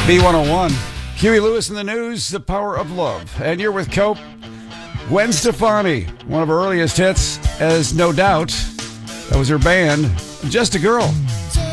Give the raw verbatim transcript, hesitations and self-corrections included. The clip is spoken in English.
B one oh one. Huey Lewis in the news, The Power of Love. And you're with Cope. Gwen Stefani, one of her earliest hits, as No Doubt. That was her band, Just a Girl.